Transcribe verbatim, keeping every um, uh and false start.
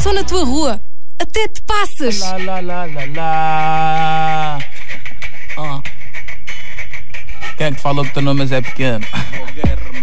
Estou na tua rua. Até te passas. Lá, lá, lá, lá, lá. Ah. Quem é que falou que teu nome é pequeno?